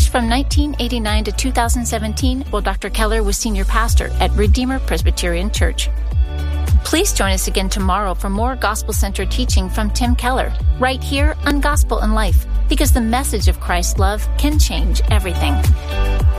from 1989 to 2017 while Dr. Keller was senior pastor at Redeemer Presbyterian Church. Please join us again tomorrow for more gospel-centered teaching from Tim Keller, right here on Gospel in Life, because the message of Christ's love can change everything.